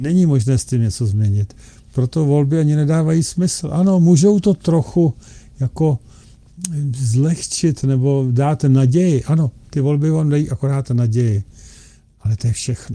Není možné s tím něco změnit. Proto volby ani nedávají smysl. Ano, můžou to trochu jako zlehčit nebo dát naději. Ano, ty volby vám dají akorát naději. Ale to je všechno.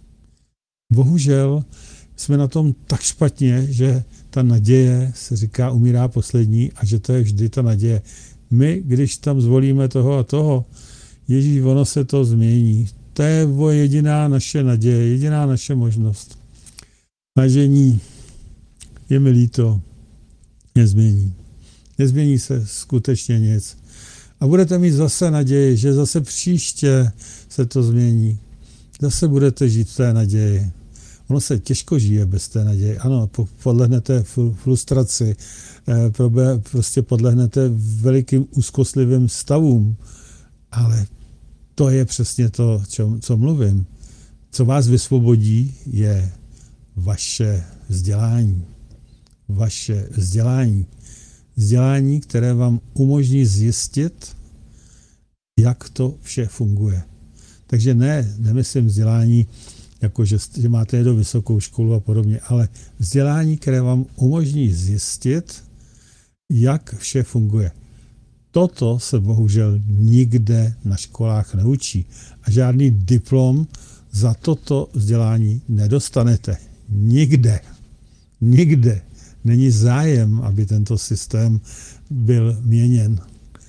Bohužel jsme na tom tak špatně, že ta naděje, se říká, umírá poslední a že to je vždy ta naděje. My, když tam zvolíme toho a toho, Ježíš, ono se to změní. To je jediná naše naděje, jediná naše možnost. Vážení, je mi líto, nezmění. Nezmění se skutečně nic. A budete mít zase naději, že zase příště se to změní. Zase budete žít v té naději. Ono se těžko žije bez té naděje. Ano, podlehnete frustraci, prostě podlehnete velikým úzkostlivým stavům, ale to je přesně to, co mluvím. Co vás vysvobodí, je vaše vzdělání. Vaše vzdělání. Vzdělání, které vám umožní zjistit, jak to vše funguje. Takže nemyslím vzdělání, jako že máte do vysokou školu a podobně, ale vzdělání, které vám umožní zjistit, jak vše funguje. Toto se bohužel nikde na školách neučí. A žádný diplom za toto vzdělání nedostanete. Nikde. Nikde. Není zájem, aby tento systém byl měněn.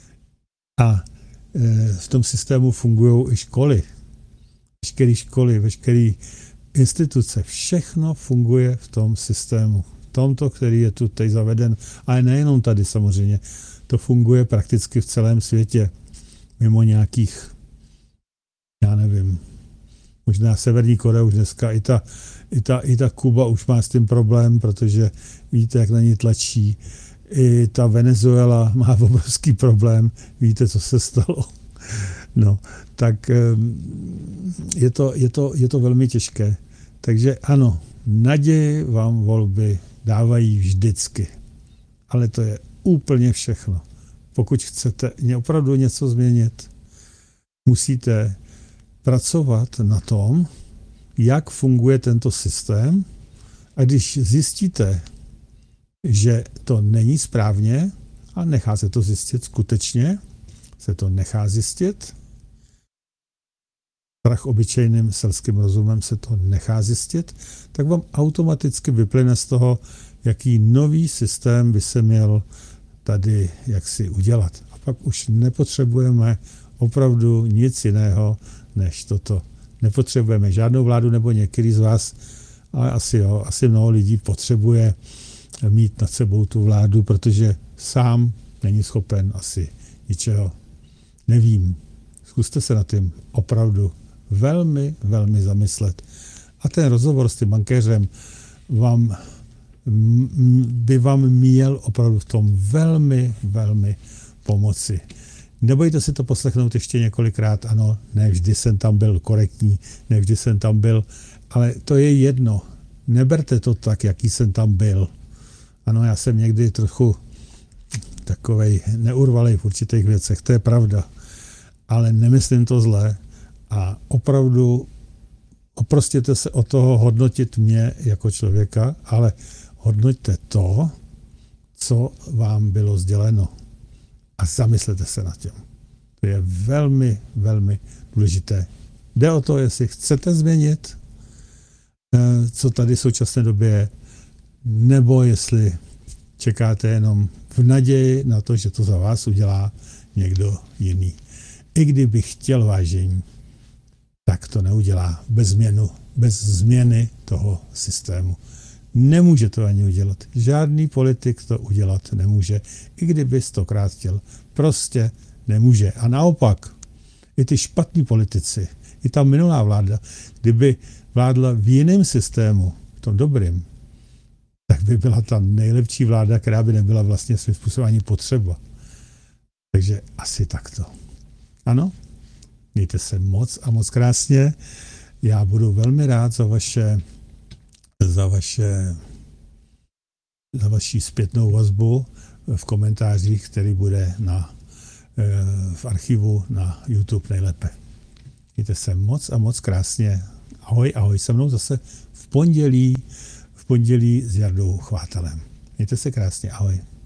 A v tom systému fungují i školy. Veškeré školy, veškeré instituce, všechno funguje v tom systému. V tomto, který je tu teď zaveden, ale nejenom tady samozřejmě. To funguje prakticky v celém světě. Mimo nějakých, já nevím, možná Severní Korea už dneska, i ta Kuba už má s tím problém, protože víte, jak na ní tlačí. I ta Venezuela má obrovský problém. Víte, co se stalo. No, tak je to velmi těžké. Takže ano, naději vám volby dávají vždycky. Ale to je úplně všechno. Pokud chcete opravdu něco změnit, musíte pracovat na tom, jak funguje tento systém, a když zjistíte, že to není správně a nechá se to zjistit, skutečně se to nechá zjistit, strach obyčejným selským rozumem se to nechá zjistit, tak vám automaticky vyplyne z toho, jaký nový systém by se měl tady jaksi udělat. A pak už nepotřebujeme opravdu nic jiného než toto. Nepotřebujeme žádnou vládu, nebo některý z vás, ale asi mnoho lidí potřebuje mít nad sebou tu vládu, protože sám není schopen asi ničeho. Nevím. Zkuste se nad tím opravdu velmi, velmi zamyslet. A ten rozhovor s tím bankéřem by vám měl opravdu v tom velmi, velmi pomoci. Nebojte si to poslechnout ještě několikrát. Ano, ne vždy jsem tam byl korektní, ne vždy jsem tam byl, ale to je jedno. Neberte to tak, jaký jsem tam byl. Ano, já jsem někdy trochu takovej neurvalej v určitých věcech, to je pravda. Ale nemyslím to zlé a opravdu oprostěte se od toho hodnotit mě jako člověka, ale hodnoťte to, co vám bylo sděleno. A zamyslete se nad tím. To je velmi, velmi důležité. Jde o to, jestli chcete změnit, co tady v současné době je, nebo jestli čekáte jenom v naději na to, že to za vás udělá někdo jiný. I kdyby chtěl, vážení, tak to neudělá bez změny toho systému. Nemůže to ani udělat. Žádný politik to udělat nemůže. I kdyby 100krát chtěl. Prostě nemůže. A naopak, i ty špatní politici, i ta minulá vláda, kdyby vládla v jiném systému, v tom dobrým, tak by byla ta nejlepší vláda, která by nebyla vlastně svým způsobem ani potřeba. Takže asi takto. Ano? Mějte se moc a moc krásně. Já budu velmi rád za vaši zpětnou vazbu v komentářích, který bude v archivu na YouTube nejlépe. Mějte se moc a moc krásně. Ahoj, se mnou zase v pondělí s Jardou Chvátelem. Mějte se krásně, ahoj.